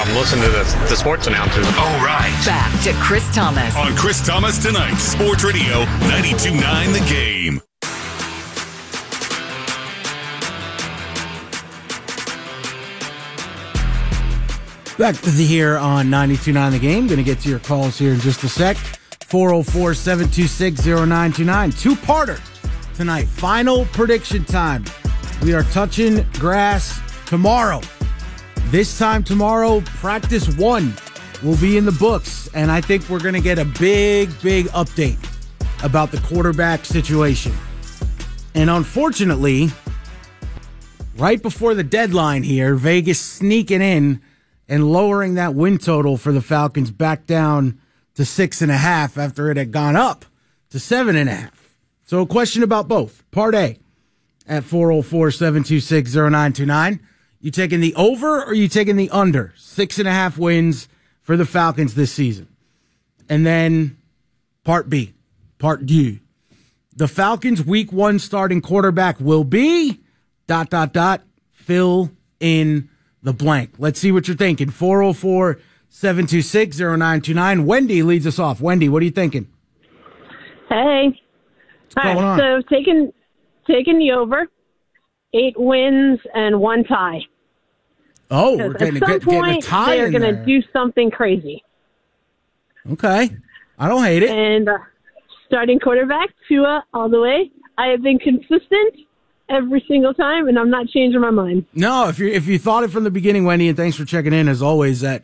I'm listening to the sports announcers. All right. Back to Chris Thomas. On Chris Thomas Tonight, Sports Radio 92.9 The Game. Back here on 92.9 The Game. Going to get to your calls here in just a sec. 404-726-0929. Two-parter tonight. Final prediction time. We are touching grass tomorrow. This time tomorrow, practice 1 will be in the books. And I think we're going to get a big update about the quarterback situation. And unfortunately, right before the deadline here, Vegas sneaking in and lowering that win total for the Falcons back down to 6.5 after it had gone up to 7.5. So a question about both. Part A at 404-726-0929. You taking the over or you taking the under? 6.5 wins for the Falcons this season. And then part B, part D. The Falcons' week 1 starting quarterback will be ... fill in the blank. Let's see what you're thinking. 404-726-0929. Wendy leads us off. Wendy, what are you thinking? Hey. What's going on? So taking the over, 8 wins and 1 tie. Oh, we're getting a tie they're in going there. to do something crazy. Okay. I don't hate it. And starting quarterback, Tua, all the way. I have been consistent every single time, and I'm not changing my mind. No, if you thought it from the beginning, Wendy, and thanks for checking in, as always, at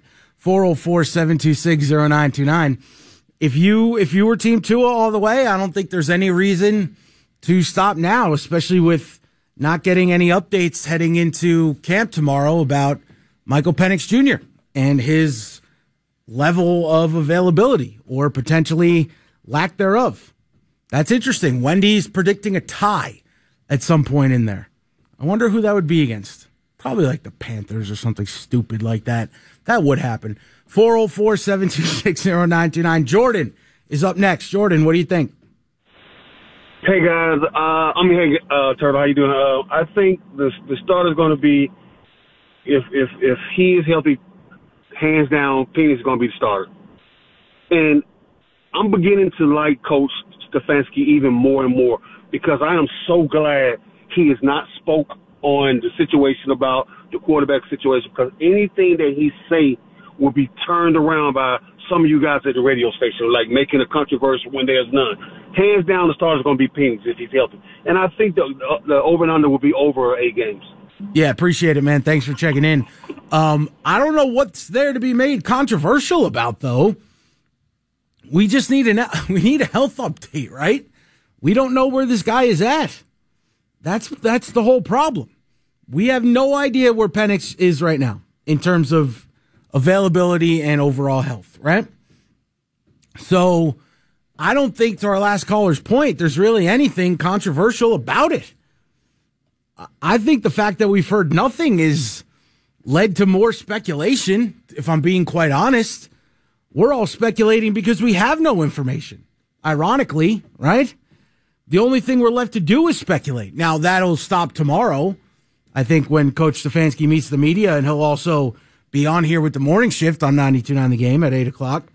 404-726-0929. If you were Team Tua all the way, I don't think there's any reason to stop now, especially with not getting any updates heading into camp tomorrow about Michael Penix Jr. and his level of availability or potentially lack thereof. That's interesting. Wendy's predicting a tie at some point in there. I wonder who that would be against. Probably like the Panthers or something stupid like that. That would happen. 404-726-0929. Jordan is up next. Jordan, what do you think? Hey, guys. I'm here, Turtle. How you doing? I think the start is going to be, if he is healthy, hands down, Penix is going to be the starter. And I'm beginning to like Coach Stefanski even more and more, because I am so glad he has not spoke on the situation about the quarterback situation, because anything that he say will be turned around by some of you guys at the radio station, like making a controversy when there's none. Hands down, the starter is going to be Penix if he's healthy. And I think the over and under will be over 8 games. Yeah, appreciate it, man. Thanks for checking in. I don't know what's there to be made controversial about, though. We just need a health update, right? We don't know where this guy is at. That's the whole problem. We have no idea where Penix is right now in terms of availability and overall health, right? So I don't think, to our last caller's point, there's really anything controversial about it. I think the fact that we've heard nothing is led to more speculation, if I'm being quite honest. We're all speculating because we have no information, ironically, right? The only thing we're left to do is speculate. Now, that'll stop tomorrow, I think, when Coach Stefanski meets the media, and he'll also be on here with the morning shift on 92.9 The Game at 8 o'clock.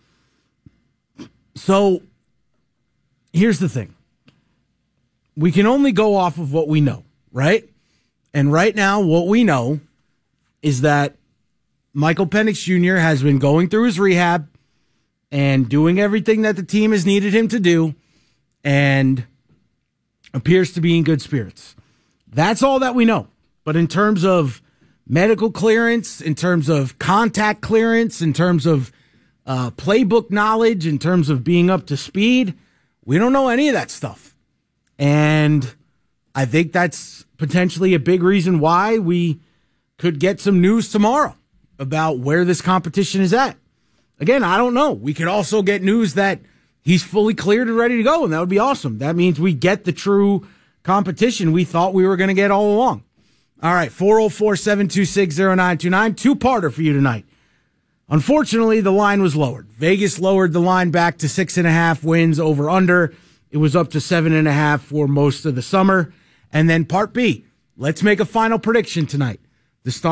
So, here's the thing. We can only go off of what we know, right? And right now, what we know is that Michael Penix Jr. has been going through his rehab and doing everything that the team has needed him to do, and appears to be in good spirits. That's all that we know. But in terms of medical clearance, in terms of contact clearance, in terms of playbook knowledge, in terms of being up to speed, we don't know any of that stuff. And I think that's potentially a big reason why we could get some news tomorrow about where this competition is at. Again, I don't know. We could also get news that he's fully cleared and ready to go, and that would be awesome. That means we get the true competition we thought we were going to get all along. All right, 404-726-0929. Two-parter for you tonight. Unfortunately, the line was lowered. Vegas lowered the line back to 6.5 wins over under. It was up to 7.5 for most of the summer. And then part B, let's make a final prediction tonight. The start